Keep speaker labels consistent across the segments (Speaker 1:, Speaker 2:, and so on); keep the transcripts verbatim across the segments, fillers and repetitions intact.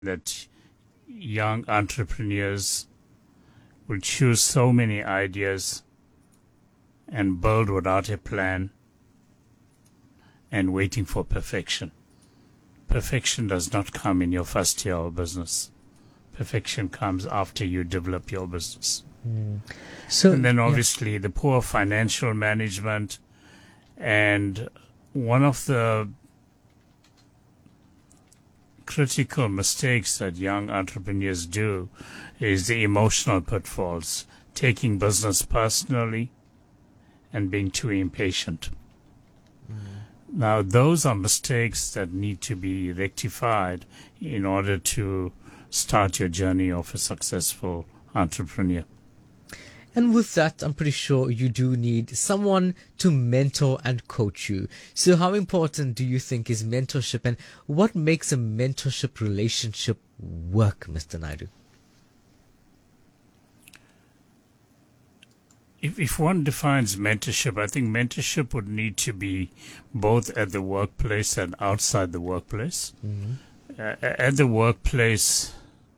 Speaker 1: that young entrepreneurs will choose so many ideas and build without a plan and waiting for perfection. Perfection does not come in your first year of business. Perfection comes after you develop your business.
Speaker 2: Mm. So,
Speaker 1: and then obviously yeah. the poor financial management, and one of the critical mistakes that young entrepreneurs do is the emotional pitfalls, taking business personally and being too impatient. Mm. Now, those are mistakes that need to be rectified in order to start your journey of a successful entrepreneur.
Speaker 2: And with that, I'm pretty sure you do need someone to mentor and coach you. So how important do you think is mentorship, and what makes a mentorship relationship work, Mister Naidu?
Speaker 1: If, if one defines mentorship, I think mentorship would need to be both at the workplace and outside the workplace. Mm-hmm. Uh, at the workplace,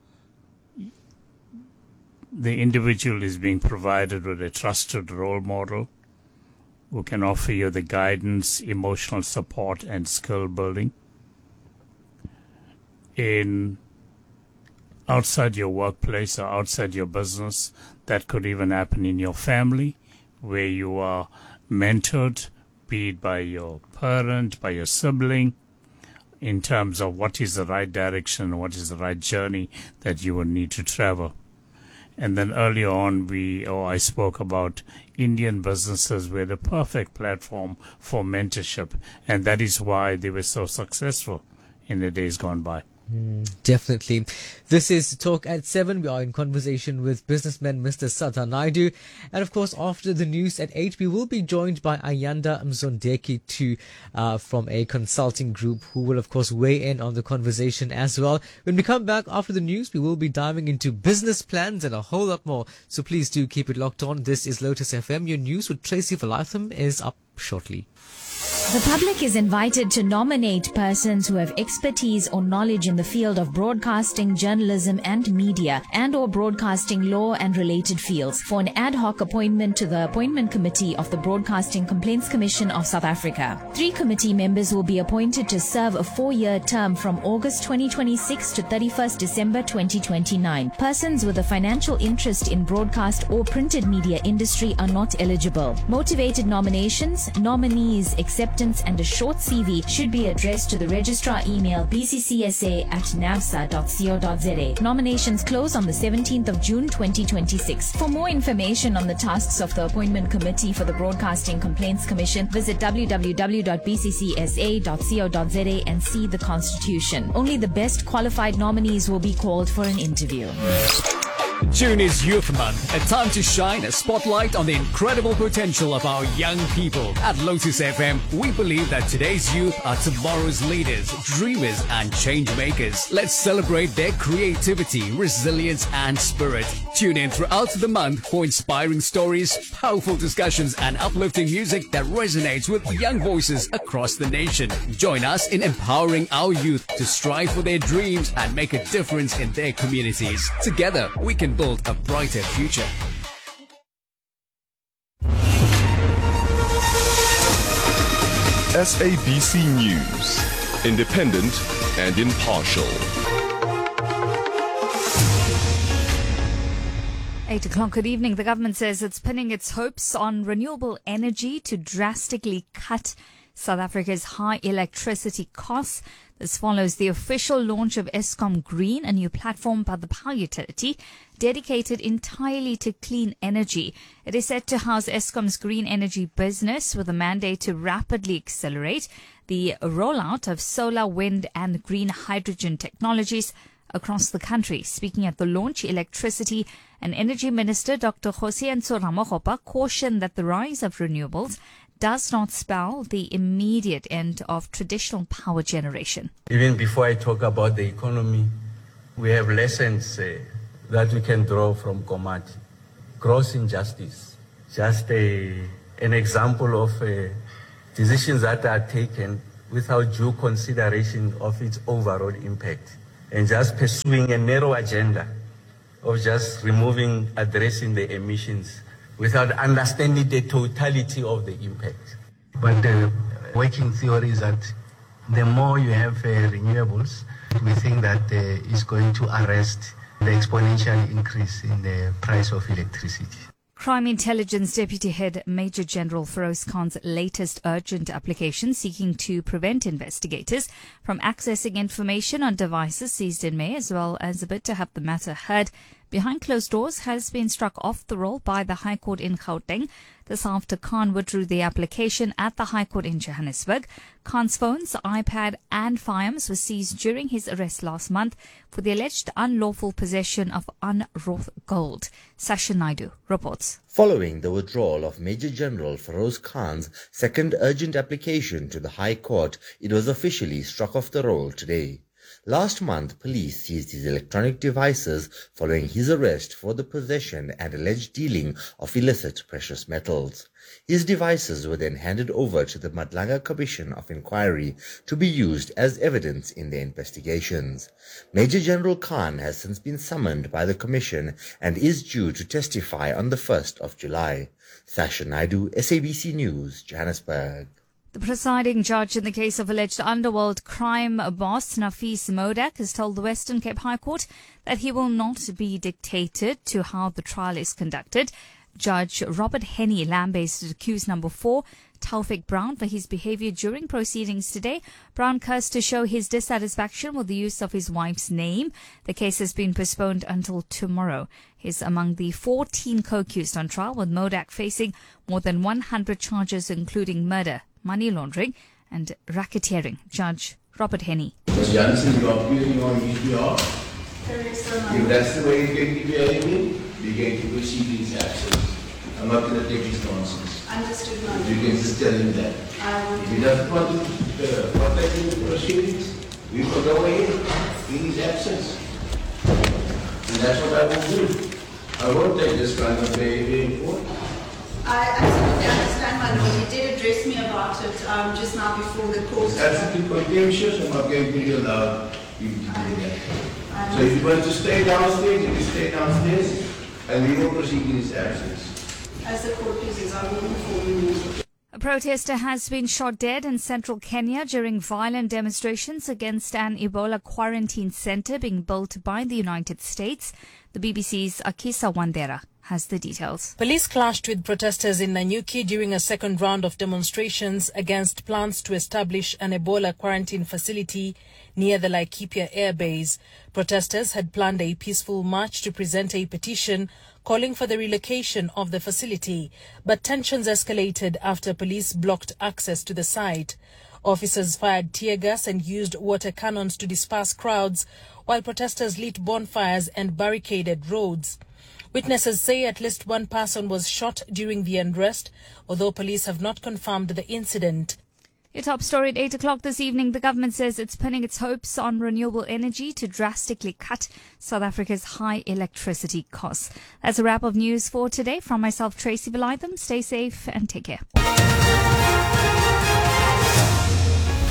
Speaker 1: the individual is being provided with a trusted role model who can offer you the guidance, emotional support, and skill building. In outside your workplace or outside your business, that could even happen in your family, where you are mentored, be it by your parent, by your sibling, in terms of what is the right direction, what is the right journey that you will need to travel. And then earlier on, we or I spoke about Indian businesses were the perfect platform for mentorship, and that is why they were so successful in the days gone by.
Speaker 2: Mm, definitely. This is Talk at seven. We are in conversation with businessman Mister Saddha Naidu. And of course, after the news at eight, we will be joined by Ayanda Mzondeki to, uh, from a consulting group, who will of course weigh in on the conversation as well. When we come back after the news, we will be diving into business plans and a whole lot more. So please do keep it locked on. This is Lotus F M. Your news with Tracy Valatham is up shortly.
Speaker 3: The public is invited to nominate persons who have expertise or knowledge in the field of broadcasting, journalism and media, and or broadcasting law and related fields for an ad hoc appointment to the Appointment Committee of the Broadcasting Complaints Commission of South Africa. Three committee members will be appointed to serve a four-year term from August twenty twenty-six to thirty-first December twenty twenty-nine. Persons with a financial interest in broadcast or printed media industry are not eligible. Motivated nominations, nominees, acceptance and a short C V should be addressed to the registrar email b c c s a at navsa dot co dot z a. Nominations close on the seventeenth of June twenty twenty-six. For more information on the tasks of the Appointment Committee for the Broadcasting Complaints Commission, visit w w w dot b c c s a dot co dot z a and see the Constitution. Only the best qualified nominees will be called for an interview.
Speaker 4: June is Youth Month, a time to shine a spotlight on the incredible potential of our young people. At Lotus F M, we believe that today's youth are tomorrow's leaders, dreamers and change makers. Let's celebrate their creativity, resilience and spirit. Tune in throughout the month for inspiring stories, powerful discussions and uplifting music that resonates with young voices across the nation. Join us in empowering our youth to strive for their dreams and make a difference in their communities. Together, we can build a brighter future.
Speaker 5: S A B C News, independent and impartial.
Speaker 6: Eight o'clock, good evening. The government says it's pinning its hopes on renewable energy to drastically cut South Africa's high electricity costs. This follows the official launch of Eskom Green, a new platform by the power utility dedicated entirely to clean energy. It is set to house Eskom's green energy business with a mandate to rapidly accelerate the rollout of solar, wind and green hydrogen technologies across the country. Speaking at the launch, Electricity and Energy Minister Doctor Kgosientsho Ramokgopa cautioned that the rise of renewables does not spell the immediate end of traditional power generation.
Speaker 7: Even before I talk about the economy, we have lessons uh, that we can draw from Komati. Gross injustice, just a, an example of uh, decisions that are taken without due consideration of its overall impact. and just pursuing a narrow agenda of just removing, addressing the emissions without understanding the totality of the impact.
Speaker 8: But the working theory is that the more you have uh, renewables, we think that uh, is going to arrest the exponential increase in the price of electricity.
Speaker 6: Crime Intelligence Deputy Head Major General Feroz Khan's latest urgent application seeking to prevent investigators from accessing information on devices seized in May, as well as a bid to have the matter heard behind closed doors, has been struck off the roll by the High Court in Gauteng. This after Khan withdrew the application at the High Court in Johannesburg. Khan's phones, iPad and firearms were seized during his arrest last month for the alleged unlawful possession of unwrought gold. Sasha Naidu reports.
Speaker 9: Following the withdrawal of Major General Feroz Khan's second urgent application to the High Court, it was officially struck off the roll today. Last month, police seized his electronic devices following his arrest for the possession and alleged dealing of illicit precious metals. His devices were then handed over to the Madlanga Commission of Inquiry to be used as evidence in their investigations. Major General Khan has since been summoned by the Commission and is due to testify on the first of July. Sasha Naidu, S A B C News, Johannesburg.
Speaker 6: The presiding judge in the case of alleged underworld crime boss Nafis Modak has told the Western Cape High Court that he will not be dictated to how the trial is conducted. Judge Robert Henney lambasted accused number four, Taufik Brown, for his behavior during proceedings today. Brown cursed to show his dissatisfaction with the use of his wife's name. The case has been postponed until tomorrow. He's among the fourteen co-accused on trial, with Modak facing more than one hundred charges, including murder, money laundering and racketeering. Judge Robert Henney.
Speaker 10: Mister Jansen, you are appearing on his behalf. If that's the way you're going to be behaving, you're going to proceed these actions. I'm not going to take this nonsense.
Speaker 11: Understood,
Speaker 10: If you can just tell him that. If he doesn't want to uh, protect in the proceedings, we will go ahead in his absence. And that's what I will do. I won't take this kind of behavior in court.
Speaker 11: I absolutely understand, my lord. You did address me about it um, just now before the court.
Speaker 10: It's absolutely contemptuous. I'm not going to allow you to do that. So if you want to stay downstairs, you can stay downstairs, and we will proceed in his absence.
Speaker 11: As the court pleases, I will inform you.
Speaker 6: A protester has been shot dead in central Kenya during violent demonstrations against an Ebola quarantine center being built by the United States. The B B C's Akisa Wandera has the details.
Speaker 12: Police clashed with protesters in Nanyuki during a second round of demonstrations against plans to establish an Ebola quarantine facility near the Laikipia Air Base. Protesters had planned a peaceful march to present a petition calling for the relocation of the facility, but tensions escalated after police blocked access to the site. Officers fired tear gas and used water cannons to disperse crowds, while protesters lit bonfires and barricaded roads. Witnesses say at least one person was shot during the unrest, although police have not confirmed the incident.
Speaker 6: Your top story at eight o'clock this evening. The government says it's pinning its hopes on renewable energy to drastically cut South Africa's high electricity costs. That's a wrap of news for today. From myself, Tracy Blytham. Stay safe and take care.